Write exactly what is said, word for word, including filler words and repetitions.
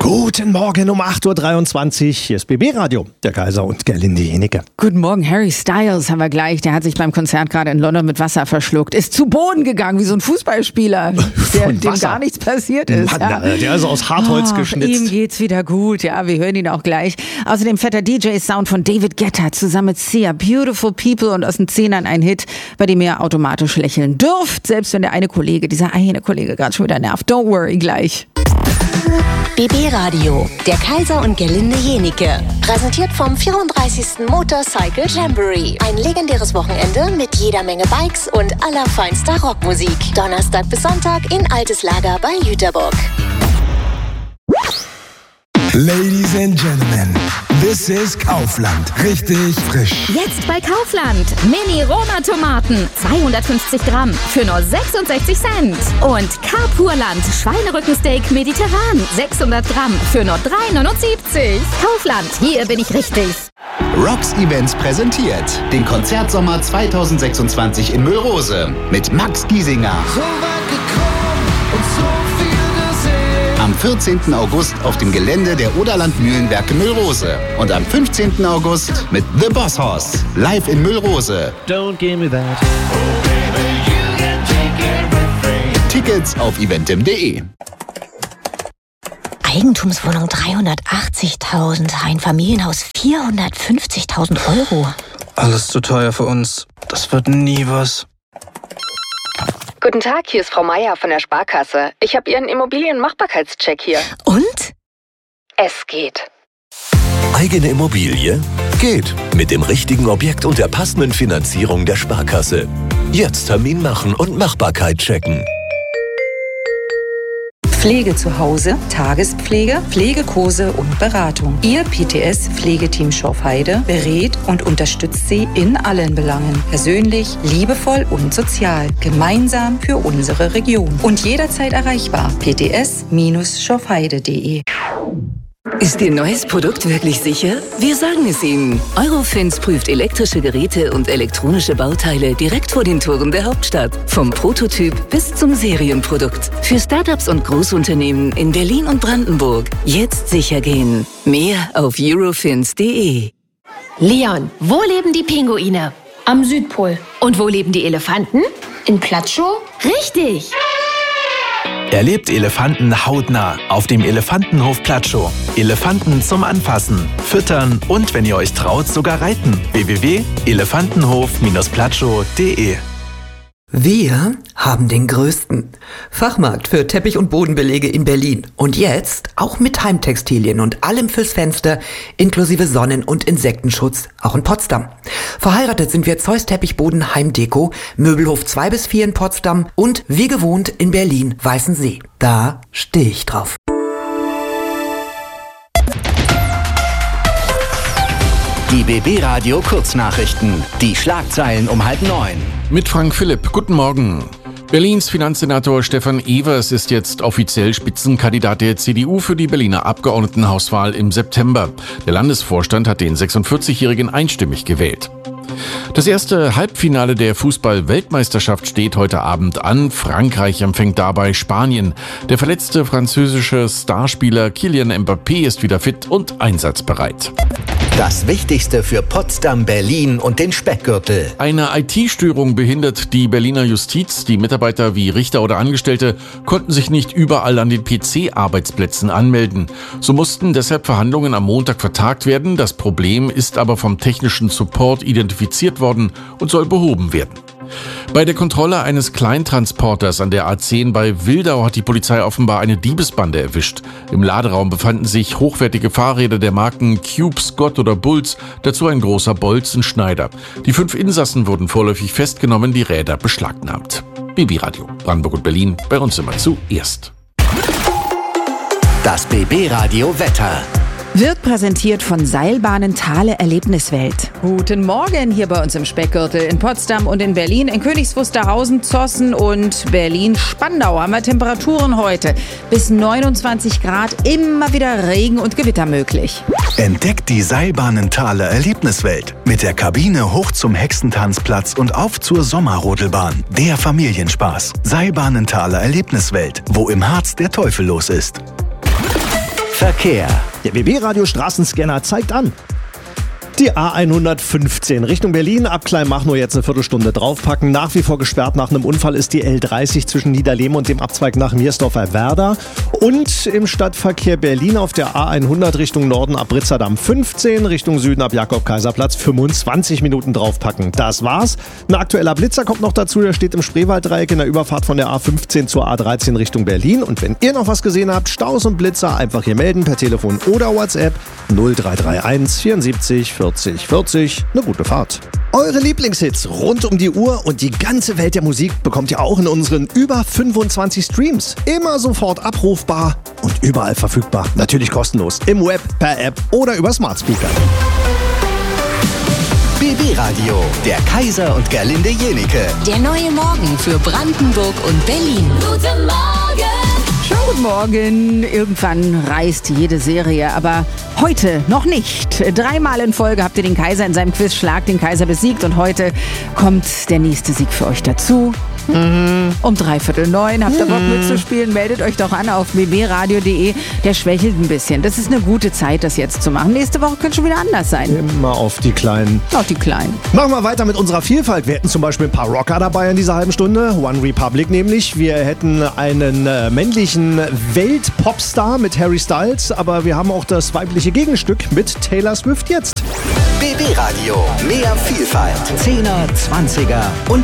Guten Morgen um acht Uhr dreiundzwanzig. Hier ist B B Radio, der Kaiser und Gerlinde Jenike. Guten Morgen, Harry Styles haben wir gleich. Der hat sich beim Konzert gerade in London mit Wasser verschluckt. Ist zu Boden gegangen wie so ein Fußballspieler, der, dem gar nichts passiert ist. Mann, ja. Der ist aus Hartholz oh, geschnitzt. Ihm geht's wieder gut. Ja, wir hören ihn auch gleich. Außerdem fetter D J-Sound von David Guetta zusammen mit Sia. Beautiful People und aus den Zehnern ein Hit, bei dem ihr automatisch lächeln dürft. Selbst wenn der eine Kollege, dieser eine Kollege gerade schon wieder nervt. Don't worry, gleich. B B Radio, der Kaiser und Gerlinde Jenike. Präsentiert vom vierunddreißigsten Motorcycle Jamboree. Ein legendäres Wochenende mit jeder Menge Bikes und allerfeinster Rockmusik. Donnerstag bis Sonntag in Altes Lager bei Jüterburg. Ladies and Gentlemen, this is Kaufland. Richtig frisch. Jetzt bei Kaufland. Mini-Roma-Tomaten. zweihundertfünfzig Gramm für nur sechsundsechzig Cent. Und Carpurland Schweinerückensteak mediterran. sechshundert Gramm für nur drei neunundsiebzig. Kaufland, hier bin ich richtig. Rocks Events präsentiert den Konzertsommer zweitausendsechsundzwanzig in Müllrose mit Max Giesinger. So weit gekommen und so viel gesehen. Am vierzehnten August auf dem Gelände der Oderland-Mühlenwerke Müllrose. Und am fünfzehnten August mit The Boss Hoss. Live in Müllrose. Don't give me that. Oh baby, you can take everything. Tickets auf eventim punkt de. Eigentumswohnung dreihundertachtzigtausend, ein Familienhaus vierhundertfünfzigtausend Euro. Alles zu teuer für uns. Das wird nie was. Guten Tag, hier ist Frau Meier von der Sparkasse. Ich habe Ihren Immobilienmachbarkeitscheck hier. Und? Es geht. Eigene Immobilie? Geht. Mit dem richtigen Objekt und der passenden Finanzierung der Sparkasse. Jetzt Termin machen und Machbarkeit checken. Pflege zu Hause, Tagespflege, Pflegekurse und Beratung. Ihr P T S-Pflegeteam Schorfheide berät und unterstützt Sie in allen Belangen. Persönlich, liebevoll und sozial. Gemeinsam für unsere Region. Und jederzeit erreichbar. p t s schorfheide punkt de. Ist Ihr neues Produkt wirklich sicher? Wir sagen es Ihnen. Eurofins prüft elektrische Geräte und elektronische Bauteile direkt vor den Toren der Hauptstadt. Vom Prototyp bis zum Serienprodukt. Für Startups und Großunternehmen in Berlin und Brandenburg. Jetzt sicher gehen. Mehr auf eurofins punkt de. Leon, wo leben die Pinguine? Am Südpol. Und wo leben die Elefanten? In Platschow? Richtig! Erlebt Elefanten hautnah auf dem Elefantenhof Platschow. Elefanten zum Anfassen, Füttern und, wenn ihr euch traut, sogar reiten. w w w punkt elefantenhof platschow punkt de. Wir haben den größten Fachmarkt für Teppich- und Bodenbelege in Berlin. Und jetzt auch mit Heimtextilien und allem fürs Fenster, inklusive Sonnen- und Insektenschutz, auch in Potsdam. Verheiratet sind wir Zeus Teppichboden Heimdeko, Möbelhof zwei bis vier in Potsdam und wie gewohnt in Berlin Weißensee. Da stehe ich drauf. Die B B Radio Kurznachrichten. Die Schlagzeilen um halb neun. Mit Frank Philipp. Guten Morgen. Berlins Finanzsenator Stefan Evers ist jetzt offiziell Spitzenkandidat der C D U für die Berliner Abgeordnetenhauswahl im September. Der Landesvorstand hat den sechsundvierzigjährigen einstimmig gewählt. Das erste Halbfinale der Fußball-Weltmeisterschaft steht heute Abend an. Frankreich empfängt dabei Spanien. Der verletzte französische Starspieler Kylian Mbappé ist wieder fit und einsatzbereit. Das Wichtigste für Potsdam, Berlin und den Speckgürtel. Eine I T-Störung behindert die Berliner Justiz. Die Mitarbeiter wie Richter oder Angestellte konnten sich nicht überall an den P C-Arbeitsplätzen anmelden. So mussten deshalb Verhandlungen am Montag vertagt werden. Das Problem ist aber vom technischen Support identifiziert worden und soll behoben werden. Bei der Kontrolle eines Kleintransporters an der A zehn bei Wildau hat die Polizei offenbar eine Diebesbande erwischt. Im Laderaum befanden sich hochwertige Fahrräder der Marken Cube, Scott oder Bulls, dazu ein großer Bolzenschneider. Die fünf Insassen wurden vorläufig festgenommen, die Räder beschlagnahmt. B B Radio, Brandenburg und Berlin, bei uns immer zuerst. Das B B Radio Wetter. Wird präsentiert von Seilbahnen Thale Erlebniswelt. Guten Morgen hier bei uns im Speckgürtel in Potsdam und in Berlin. In Königs Wusterhausen, Zossen und Berlin-Spandau haben wir Temperaturen heute bis neunundzwanzig Grad. Immer wieder Regen und Gewitter möglich. Entdeckt die Seilbahnen Thale Erlebniswelt. Mit der Kabine hoch zum Hexentanzplatz und auf zur Sommerrodelbahn. Der Familienspaß. Seilbahnen Thale Erlebniswelt. Wo im Harz der Teufel los ist. Verkehr. Der B B-Radio Straßenscanner zeigt an. Die A hundertfünfzehn Richtung Berlin, ab Kleinmachnow jetzt eine Viertelstunde draufpacken. Nach wie vor gesperrt nach einem Unfall ist die L dreißig zwischen Niederlehme und dem Abzweig nach Miersdorfer Werder. Und im Stadtverkehr Berlin auf der A hundert Richtung Norden ab Ritzerdamm fünfzehn, Richtung Süden ab Jakob-Kaiser-Platz fünfundzwanzig Minuten draufpacken. Das war's. Ein aktueller Blitzer kommt noch dazu, der steht im Spreewalddreieck in der Überfahrt von der A fünfzehn zur A dreizehn Richtung Berlin. Und wenn ihr noch was gesehen habt, Staus und Blitzer, einfach hier melden per Telefon oder WhatsApp null drei drei eins vierundsiebzig vierzig vierzig. Eine gute Fahrt. Eure Lieblingshits rund um die Uhr und die ganze Welt der Musik bekommt ihr auch in unseren über fünfundzwanzig Streams. Immer sofort abrufbar und überall verfügbar. Natürlich kostenlos. Im Web, per App oder über Smart Speaker. B B-Radio, der Kaiser und Gerlinde Jenike. Der neue Morgen für Brandenburg und Berlin. Guten Morgen! Schönen guten Morgen. Irgendwann reißt jede Serie, aber heute noch nicht. Dreimal in Folge habt ihr den Kaiser in seinem Quiz Schlag den Kaiser besiegt und heute kommt der nächste Sieg für euch dazu. Mhm. Um dreiviertel neun habt ihr Bock mitzuspielen, meldet euch doch an auf b b radio punkt d e. Der schwächelt ein bisschen. Das ist eine gute Zeit, das jetzt zu machen. Nächste Woche könnte schon wieder anders sein. Immer auf die Kleinen. Auf die Kleinen. Machen wir weiter mit unserer Vielfalt. Wir hätten zum Beispiel ein paar Rocker dabei in dieser halben Stunde. One Republic nämlich. Wir hätten einen äh, männlichen Welt-Popstar mit Harry Styles, aber wir haben auch das weibliche Gegenstück mit Taylor Swift jetzt. B B-Radio, mehr Vielfalt. Zehner, Zwanziger und